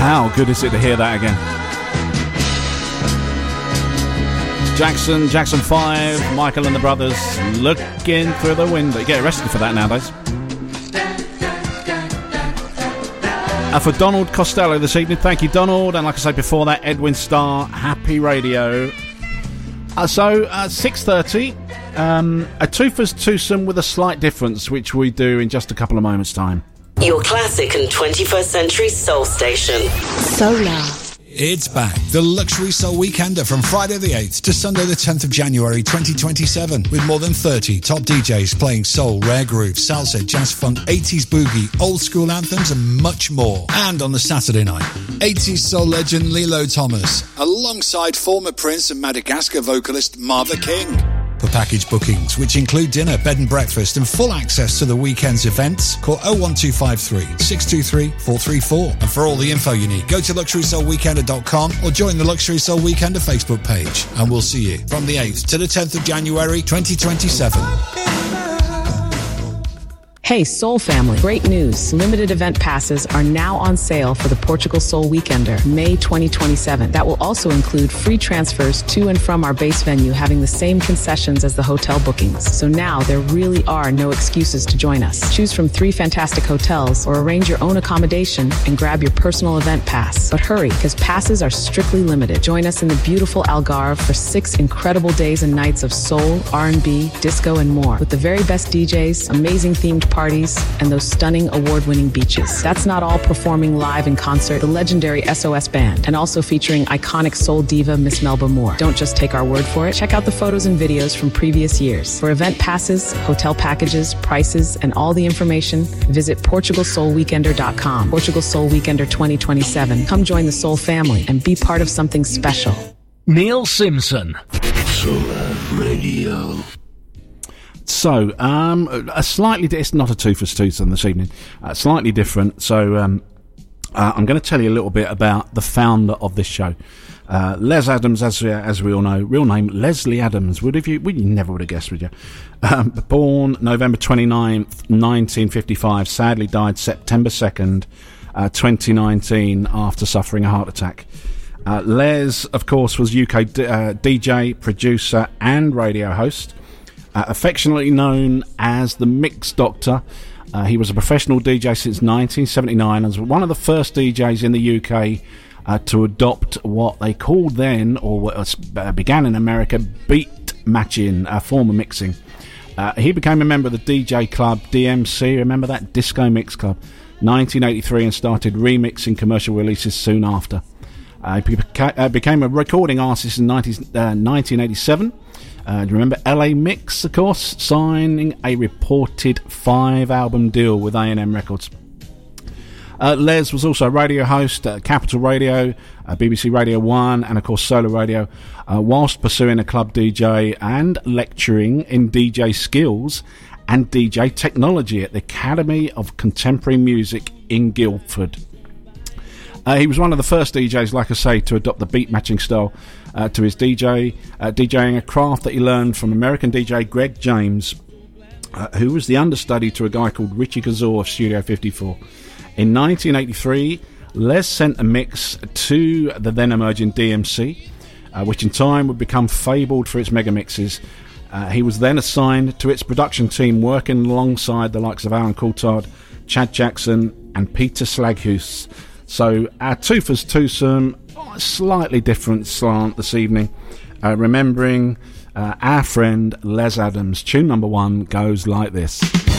How good is it to hear that again? Jackson 5, Michael and the Brothers, Looking Through the Window. You get arrested for that nowadays. For Donald Costello this evening, thank you, Donald. And like I said before that, Edwin Starr, Happy Radio. So 6:30, a Toothless Twosome with a slight difference, which we do in just a couple of moments' time. Your classic and 21st century soul station. Solar. It's back. The Luxury Soul Weekender from Friday the 8th to Sunday the 10th of January 2027 with more than 30 top DJs playing soul, rare groove, salsa, jazz funk, 80s boogie, old school anthems and much more. And on the Saturday night, 80s soul legend Lilo Thomas alongside former Prince and Madagascar vocalist Martha King. For package bookings, which include dinner, bed and breakfast and full access to the weekend's events, call 01253 623 434. And for all the info you need, go to luxurysoulweekender.com or join the Luxury Soul Weekender Facebook page. And we'll see you from the 8th to the 10th of January 2027. Hey, Soul family, great news. Limited event passes are now on sale for the Portugal Soul Weekender, May 2027. That will also include free transfers to and from our base venue, having the same concessions as the hotel bookings. So now there really are no excuses to join us. Choose from 3 fantastic hotels or arrange your own accommodation and grab your personal event pass. But hurry, because passes are strictly limited. Join us in the beautiful Algarve for 6 incredible days and nights of soul, R&B, disco, and more. With the very best DJs, amazing themed parties, and those stunning award-winning beaches. That's not all. Performing live in concert, the legendary SOS Band, and also featuring iconic soul diva Miss Melba Moore. Don't just take our word for it. Check out the photos and videos from previous years. For event passes, hotel packages, prices, and all the information, visit PortugalSoulWeekender.com. Portugal Soul Weekender 2027. Come join the Soul family and be part of something special. Neil Simpson. Solar Radio. So, it's not a Toothless Twosome this evening, slightly different. So, I'm going to tell you a little bit about the founder of this show. Les Adams, as we all know, real name Leslie Adams. You never would have guessed, would you? Born November 29th, 1955, sadly died September 2nd, 2019 after suffering a heart attack. Les, of course, was UK DJ, producer and radio host. Affectionately known as the Mix Doctor, he was a professional DJ since 1979 and was one of the first DJs in the UK to adopt what they called then, or what began in America, beat matching, a form of mixing. He became a member of the DJ club DMC, remember that? Disco Mix Club, 1983, and started remixing commercial releases soon after. He became a recording artist in 1987. Remember LA Mix, of course, signing a reported 5-album deal with A&M Records. Les was also a radio host at Capital Radio, BBC Radio 1, and of course Solar Radio, whilst pursuing a club DJ and lecturing in DJ skills and DJ technology at the Academy of Contemporary Music in Guildford. He was one of the first DJs, like I say, to adopt the beat matching style to his DJing, a craft that he learned from American DJ Greg James, who was the understudy to a guy called Richie Kazor of Studio 54. In 1983, Les sent a mix to the then emerging DMC, which in time would become fabled for its mega mixes. He was then assigned to its production team, working alongside the likes of Alan Coulthard, Chad Jackson and Peter Slaghus. So our Toothless Twosome, a slightly different slant this evening, remembering our friend Les Adams. Tune number 1 goes like this.